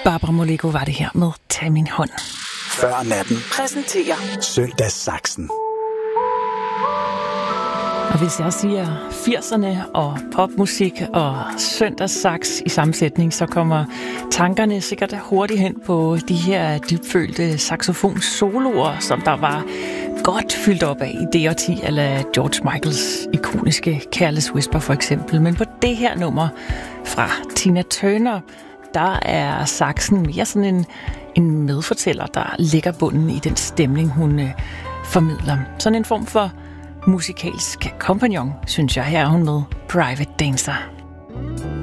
Barbara Moleko var det her med Tag min hånd. Før natten Præsenterer Søndagssaksen. Og hvis jeg siger 80'erne og popmusik og søndagssaks i sammensætning, så kommer tankerne sikkert hurtigt hen på de her dybfølte saxofonsoloer, som der var godt fyldt op af i det årti, eller George Michaels ikoniske Careless Whisper for eksempel. Men på det her nummer fra Tina Turner, der er saxen mere sådan en medfortæller, der lægger bunden i den stemning, hun formidler. Sådan en form for musikalsk kompagnon, synes jeg. Her er hun med Private Dancer.